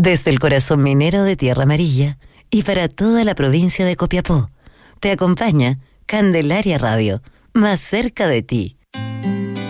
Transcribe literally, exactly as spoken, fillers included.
Desde el corazón minero de Tierra Amarilla y para toda la provincia de Copiapó, te acompaña Candelaria Radio, más cerca de ti.